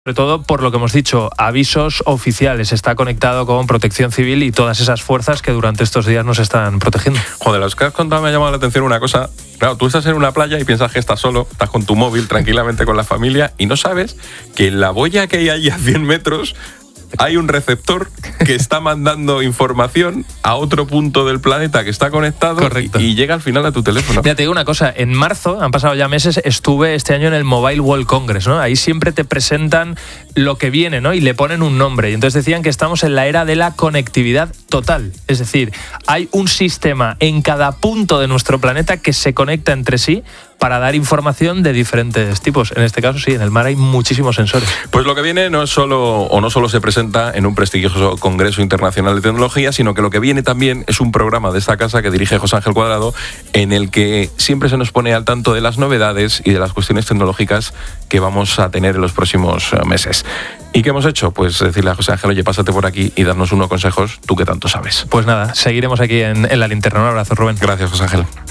Sobre todo por lo que hemos dicho, avisos oficiales, está conectado con Protección Civil y todas esas fuerzas que durante estos días nos están protegiendo. Joder, los que has contado me ha llamado la atención una cosa. Claro, tú estás en una playa y piensas que estás solo, estás con tu móvil tranquilamente con la familia y no sabes que en la boya que hay allí a 100 metros hay un receptor que está mandando información a otro punto del planeta que está conectado y llega al final a tu teléfono. Mira, te digo una cosa, en marzo, han pasado ya meses, estuve este año en el Mobile World Congress, ¿no? Ahí siempre te presentan lo que viene, ¿no? Y le ponen un nombre. Y entonces decían que estamos en la era de la conectividad total. Es decir, hay un sistema en cada punto de nuestro planeta que se conecta entre sí para dar información de diferentes tipos. En este caso, sí, en el mar hay muchísimos sensores. Pues lo que viene no solo se presenta en un prestigioso Congreso Internacional de Tecnología, sino que lo que viene también es un programa de esta casa que dirige José Ángel Cuadrado, en el que siempre se nos pone al tanto de las novedades y de las cuestiones tecnológicas que vamos a tener en los próximos meses. ¿Y qué hemos hecho? Pues decirle a José Ángel, oye, pásate por aquí y darnos unos consejos, tú que tanto sabes. Pues nada, seguiremos aquí en La Linterna. Un abrazo, Rubén. Gracias, José Ángel.